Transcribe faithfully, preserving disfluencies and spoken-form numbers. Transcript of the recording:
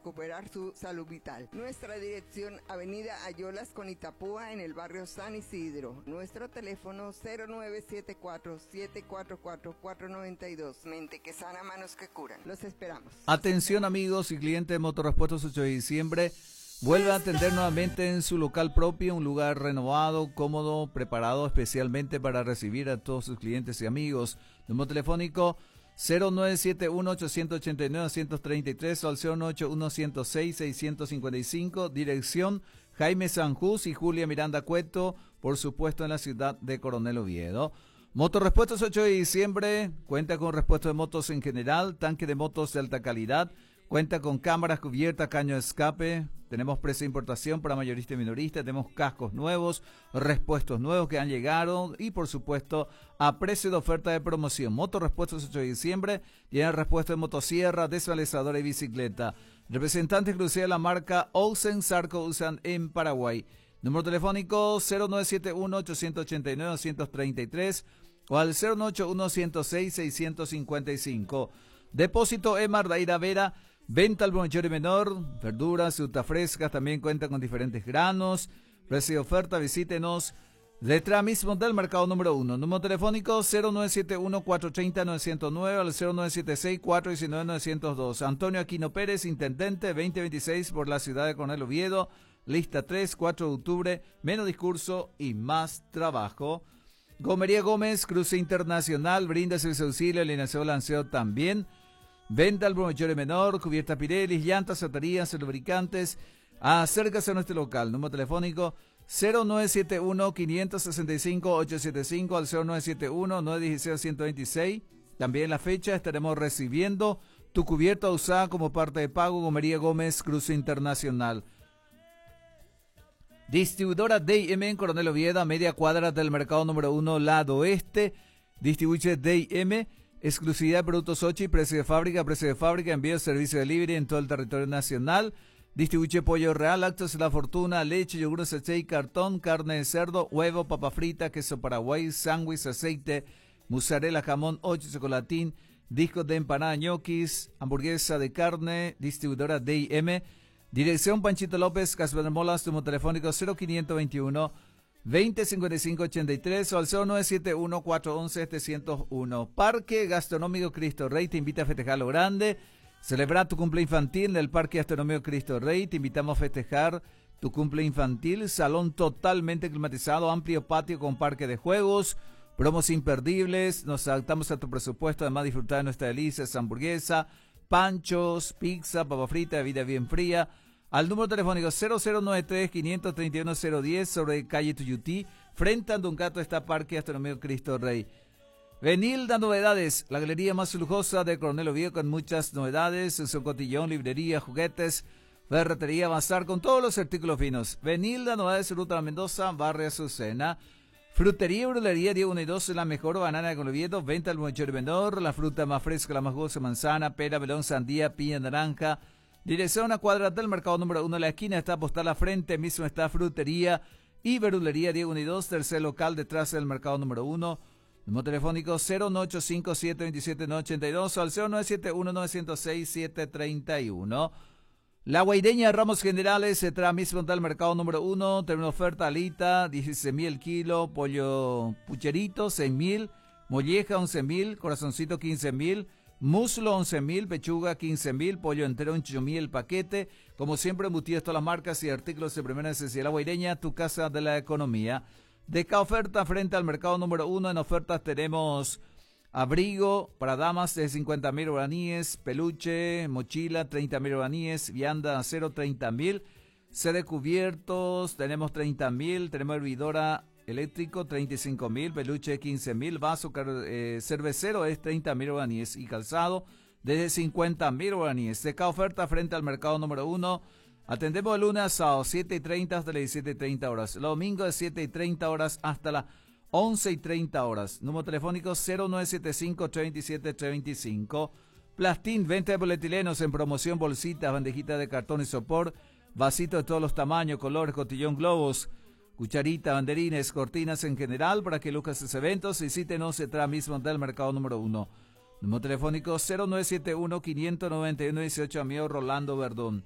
recuperar su salud vital. Nuestra dirección, Avenida Ayolas con Itapúa, en el barrio San Isidro. Nuestro teléfono cero nueve siete cuatro, siete cuatro cuatro, cuatro nueve dos. Mente que sana, manos que curan. Los esperamos. Atención amigos y clientes de Motorrepuestos ocho de diciembre. Vuelve a atender nuevamente en su local propio, un lugar renovado, cómodo, preparado especialmente para recibir a todos sus clientes y amigos. Número telefónico cero nueve siete uno, ocho ocho nueve, uno tres tres o al cero nueve ocho uno, cero seis, seis cinco cinco. Dirección Jaime Sanjús y Julia Miranda Cueto, por supuesto en la ciudad de Coronel Oviedo. Motorrepuestos ocho de diciembre cuenta con repuesto de motos en general, tanque de motos de alta calidad, cuenta con cámaras cubiertas, caño de escape, tenemos precio de importación para mayorista y minorista, tenemos cascos nuevos, repuestos nuevos que han llegado y por supuesto a precio de oferta de promoción. Motorrepuestos ocho de diciembre tiene repuesto de motosierra, desvalizadora y bicicleta. Representante exclusiva de la marca Olsen Sarco usan en Paraguay. Número telefónico cero nueve siete uno, ocho ocho nueve, uno tres tres o al cero nueve ocho uno, cero seis, seis cinco cinco. Depósito Emar Daira Vera. Venta al mayor y menor, verduras, frutas frescas, también cuenta con diferentes granos. Precio de oferta, visítenos detrás mismo del mercado número uno. Número telefónico cero nueve siete uno, cuatro tres cero, nueve cero nueve al cero nueve siete seis, cuatro uno nueve, nueve cero dos. Antonio Aquino Pérez, intendente veinte veintiséis por la ciudad de Coronel Oviedo. Lista tres, cuatro de octubre, menos discurso y más trabajo. Gomería Gómez, cruce internacional, brinda servicio de auxilio, alineación lanceo también. Venta al mayor y menor, cubierta Pirelli, llantas, baterías, lubricantes. Acércase a nuestro local. Número telefónico cero nueve siete uno, cinco seis cinco, ocho siete cinco al cero nueve siete uno, nueve uno cero, uno dos seis. También la fecha estaremos recibiendo tu cubierta usada como parte de pago. Gomería Gómez, cruce internacional. Distribuidora D y M en Coronel Oviedo, a media cuadra del mercado número uno, lado oeste. Distribuye D y M. Exclusividad de productos Ochi, precio de fábrica, precio de fábrica, envío, servicio de delivery en todo el territorio nacional. Distribuye pollo real, lácteos La Fortuna, leche, yogur, sachet, cartón, carne de cerdo, huevo, papa frita, queso paraguay, sándwich, aceite, mozzarella, jamón, ocho, chocolatín, discos de empanada, ñoquis, hamburguesa de carne. Distribuidora D y M. Dirección Panchito López, Casper de Molas, número telefónico cero quinientos veintiuno, veinte cincuenta y cinco ochenta y tres o al cero nueve siete uno, cuatro once, setecientos uno. Parque Gastronómico Cristo Rey te invita a festejar lo grande. Celebra tu cumple infantil en el Parque Gastronómico Cristo Rey. Te invitamos a festejar tu cumple infantil. Salón totalmente climatizado, amplio patio con parque de juegos, promos imperdibles. Nos adaptamos a tu presupuesto, además disfrutar de nuestra delicia, hamburguesa, panchos, pizza, papa frita, bebida bien fría. Al número telefónico cero cero nueve tres, cinco tres uno, cero diez sobre calle Tuyutí, frente a Duncato está Parque Gastronómico Cristo Rey. Venilda Novedades, la galería más lujosa de Coronel Oviedo con muchas novedades, su cotillón, librería, juguetes, ferretería, bazar con todos los artículos finos. Venilda Novedades, Ruta La Mendoza, Barrio Azucena. Frutería y brulería Diego uno y dos, la mejor banana de Coronel Oviedo, venta al mayor y menor, la fruta más fresca, la más dulce, manzana, pera, melón, sandía, piña, naranja. Dirección a cuadra del mercado número uno, la esquina está postal a frente, mismo está frutería y verdulería Diego uno y dos, tercer local detrás del mercado número uno. Número telefónico cero nueve ocho cinco, siete dos siete, nueve ocho dos o al cero nueve siete uno, nueve cero seis, siete tres uno. La Guaireña Ramos Generales, detrás mismo del mercado número uno, tiene una oferta alita, dieciséis mil el kilo, pollo pucherito, seis mil, molleja, once mil, corazoncito, quince mil. Muslo once mil, pechuga quince mil, pollo entero ocho mil el paquete. Como siempre, embutidos todas las marcas y artículos de primera necesidad. La Guaireña, tu casa de la economía. De cada oferta frente al mercado número uno, en ofertas tenemos abrigo para damas de cincuenta mil guaraníes, peluche, mochila treinta mil guaraníes, vianda acero treinta mil, C D cubiertos tenemos treinta mil, tenemos hervidora eléctrico treinta y cinco mil, peluche quince mil, vaso eh, cervecero es treinta mil guaraníes y calzado desde cincuenta mil guaraníes. De cada oferta frente al mercado número uno, atendemos de lunes a sábado siete y treinta hasta las diecisiete y treinta horas, los domingos de siete y treinta horas hasta las once y treinta horas. Número telefónico cero nueve siete cinco, tres dos siete, tres dos cinco. Plastín, venta de polietilenos en promoción, bolsitas, bandejitas de cartón y sopor, vasitos de todos los tamaños, colores, cotillón, globos, cucharita, banderines, cortinas en general para que luzcas sus eventos. Visítenos detrás mismo del mercado número uno. Número telefónico cero nueve siete uno, quinientos noventa y uno, dieciocho, amigo Rolando Verdón.